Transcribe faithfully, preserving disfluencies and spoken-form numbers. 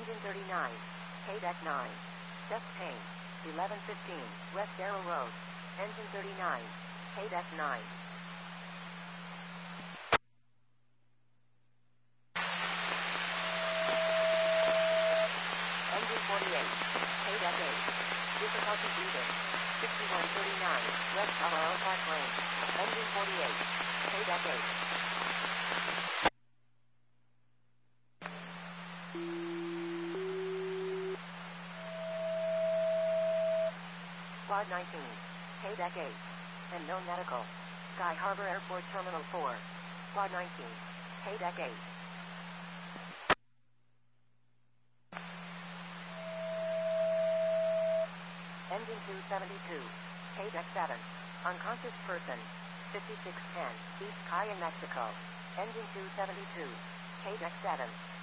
Engine thirty-nine. K-Deck nine. Chest pain. eleven fifteen. West Arrow Road. Engine thirty-nine. K-Deck nine. Engine forty-eight. K-Deck eight. Difficulty breathing. sixty-one thirty-nine. West Colorado Park Lane. Engine forty-eight. K-Deck eight. Squad nineteen. K-Deck eight. And no medical. Sky Harbor Airport Terminal four. Squad nineteen. K-Deck eight. Engine two seventy-two. K-Deck seven. Unconscious person. fifty-six ten. East Cayenne, Mexico. Engine two seventy-two. K-Deck seven.